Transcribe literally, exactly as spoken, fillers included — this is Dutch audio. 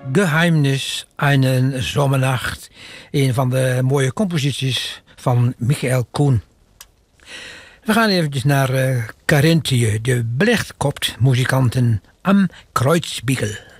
Geheimnis een zomernacht. Een van de mooie composities van Michael Koen. We gaan eventjes naar uh, Carinthië, de Blechtkopf muzikanten am Kreuzspiegel.